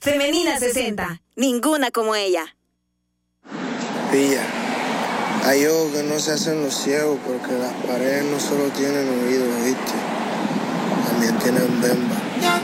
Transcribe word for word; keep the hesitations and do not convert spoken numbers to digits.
Femenina sesenta. Ninguna como ella. Pilla. Hay ojos que no se hacen los ciegos porque las paredes no solo tienen oídos, ¿viste? También tienen bemba.